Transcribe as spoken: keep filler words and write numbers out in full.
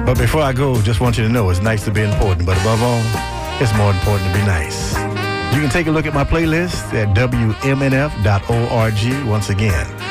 But before I go, just want you to know it's nice to be important, but above all, it's more important to be nice. You can take a look at my playlist at W M N F dot org once again.